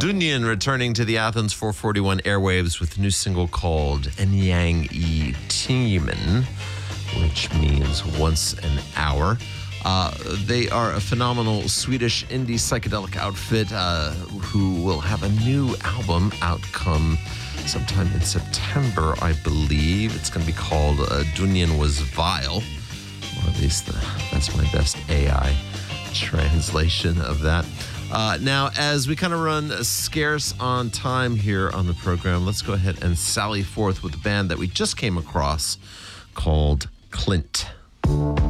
Dunyan returning to the Athens 441 airwaves with a new single called Enyang I Timen, which means once an hour. They are a phenomenal Swedish indie psychedelic outfit who will have a new album outcome sometime in September, I believe. It's going to be called Dunyan Was Vile, or at least that's my best AI translation of that. Now, as we kind of run scarce on time here on the program, let's go ahead and sally forth with a band that we just came across called Clint.